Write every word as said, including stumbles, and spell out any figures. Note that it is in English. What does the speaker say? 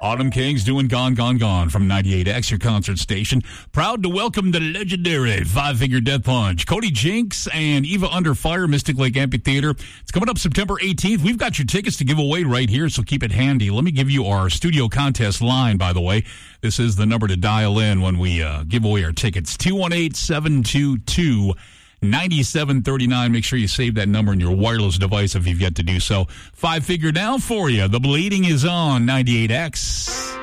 Autumn Kings doing Gone, Gone, Gone from ninety-eight X, your concert station. Proud to welcome the legendary Five Finger Death Punch, Cody Jinks and Eva Under Fire, Mystic Lake Amphitheater. It's coming up September eighteenth. We've got your tickets to give away right here, so keep it handy. Let me give you our studio contest line, by the way. This is the number to dial in when we uh, give away our tickets. two one eight, seven two two, nine seven three nine. Make sure you save that number in your wireless device if you've yet to do so. Five Figure Down for you. The Bleeding is on ninety-eight X.